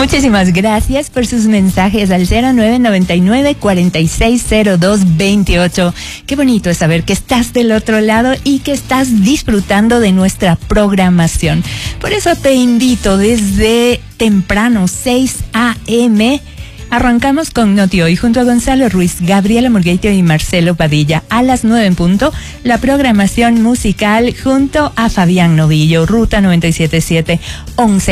Muchísimas gracias por sus mensajes al 0999-460228. Qué bonito es saber que estás del otro lado y que estás disfrutando de nuestra programación. Por eso te invito desde temprano, 6 a.m., arrancamos con Noti Hoy junto a Gonzalo Ruiz, Gabriela Murgueito y Marcelo Padilla. A las 9 en punto, la programación musical junto a Fabián Novillo, Ruta 977, 11